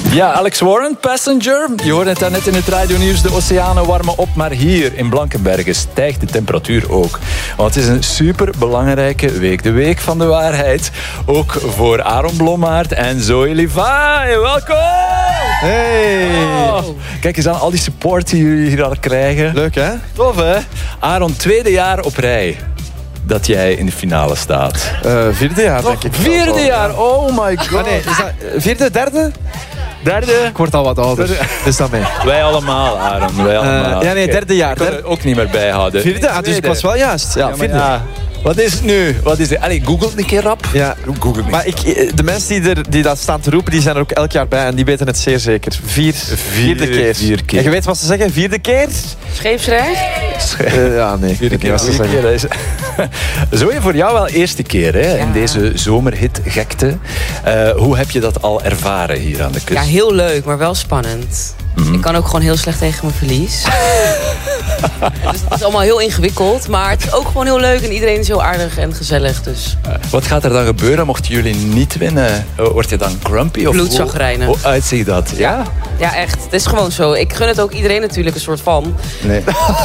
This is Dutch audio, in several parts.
Ja, Alex Warren, Passenger. Je hoorde het daarnet in het radionieuws. De oceanen warmen op, maar hier in Blankenberge stijgt de temperatuur ook. Want het is een superbelangrijke week. De week van de waarheid. Ook voor Aaron Blommaert en Zoe Levi. Welkom! Hey! Oh, kijk eens aan al die support die jullie hier al krijgen. Leuk, hè? Tof, hè? Aaron, 2e jaar op rij dat jij in de finale staat. 4e jaar, denk ik. 4e jaar, oh my god. Ah, nee, is dat 4e, 3e? 3e. Ik word al wat ouder, dus dat mee. Wij allemaal, Aaron. Wij allemaal. Ja, nee, 3e jaar. Ik kon het ook niet meer bijhouden. 4e? Ah, dus ik was wel juist. Ja, 4e. Ja. Wat is het nu? Wat is het? Allee, google het een keer rap. Ja. Google het. Maar de mensen die dat staan te roepen, die zijn er ook elk jaar bij en die weten het zeer zeker. 4e keer. 4 keer. En je weet wat ze zeggen? 4e keer? Scheepsrecht? Ja, nee. 4 keer. Wat ze zeggen. Dat is... Zo voor jou wel eerste keer, hè, in deze zomerhit gekte. Hoe heb je dat al ervaren hier aan de kust? Ja, heel leuk, maar wel spannend. Ik kan ook gewoon heel slecht tegen mijn verlies. Dus het is allemaal heel ingewikkeld. Maar het is ook gewoon heel leuk en iedereen is heel aardig en gezellig. Dus. Wat gaat er dan gebeuren mochten jullie niet winnen? Word je dan grumpy? Of bloedzagrijnig. Hoe uitziet dat? Ja? Ja, echt. Het is gewoon zo. Ik gun het ook iedereen natuurlijk een soort van. Nee.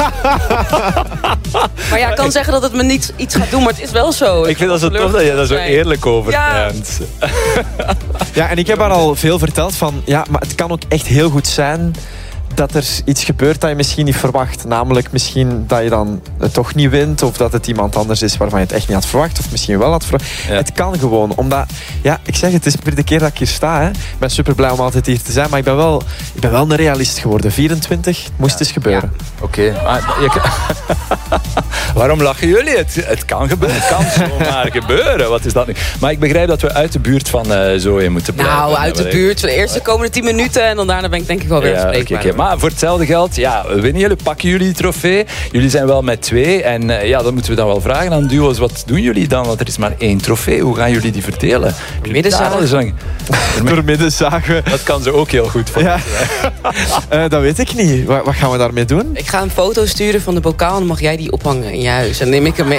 Maar ja, ik kan zeggen dat het me niet iets gaat doen, maar het is wel zo. Ik vind dat zo tof dat je daar zo eerlijk over bent. Ja, en ik heb haar al veel verteld van... Ja, maar het kan ook echt heel goed zijn dat er iets gebeurt dat je misschien niet verwacht. Namelijk misschien dat je dan het toch niet wint. Of dat het iemand anders is waarvan je het echt niet had verwacht. Of misschien wel had verwacht. Ja. Het kan gewoon. Omdat, ja, ik zeg het is weer de keer dat ik hier sta. Hè. Ik ben super blij om altijd hier te zijn. Maar ik ben wel een realist geworden. 24, het moest eens gebeuren. Ja. Oké. Waarom lachen jullie? Het kan gebeuren. Het kan zomaar gebeuren. Wat is dat nu? Maar ik begrijp dat we uit de buurt van Zoe moeten blijven. Nou, uit de buurt. De eerste komende 10 minuten. En dan daarna ben ik denk ik wel weer spreekbaar. Okay. Maar voor hetzelfde geld, winnen jullie, pakken jullie die trofee. Jullie zijn wel met 2. En dat moeten we dan wel vragen aan duo's. Wat doen jullie dan? Want er is maar 1 trofee. Hoe gaan jullie die verdelen? Middenzagen. Door middenzagen. Dat kan ze ook heel goed. Ja. Dat weet ik niet. Wat gaan we daarmee doen? Ik ga een foto sturen van de bokaal. En dan mag jij die ophangen in je huis. En dan neem ik hem mee.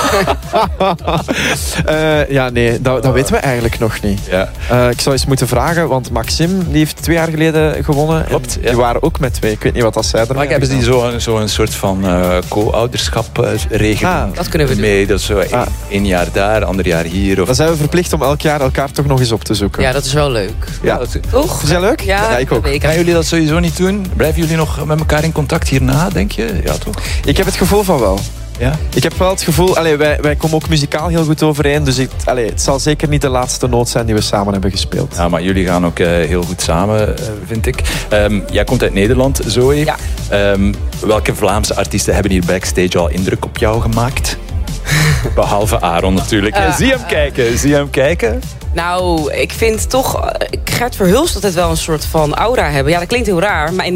Ja, nee, dat weten we eigenlijk nog niet. Ja. Ik zou eens moeten vragen, want Maxime die heeft 2 jaar geleden gewonnen. Klopt, die waren ook met 2. Ik weet niet wat dat zij er. Maar hebben ze die zo'n soort van co-ouderschap regeling dat kunnen we doen. mee? Dat is zo 1 jaar daar, ander jaar hier. Of... Dan zijn we verplicht om elk jaar elkaar toch nog eens op te zoeken. Ja, dat is wel leuk. Ja. Toch? Is dat leuk? Ja, ik ook. Gaan jullie dat sowieso niet doen? Blijven jullie nog met elkaar in contact hierna, denk je? Ja, toch? Ik heb het gevoel van wel. Ja? Ik heb wel het gevoel... wij komen ook muzikaal heel goed overeen. Dus het zal zeker niet de laatste noot zijn die we samen hebben gespeeld. Ja, maar jullie gaan ook heel goed samen, vind ik. Jij komt uit Nederland, Zoe. Ja. Welke Vlaamse artiesten hebben hier backstage al indruk op jou gemaakt? Behalve Aaron natuurlijk. Zie hem kijken. Nou, ik vind toch Gert Verhulst altijd wel een soort van aura hebben. Ja, dat klinkt heel raar. Maar in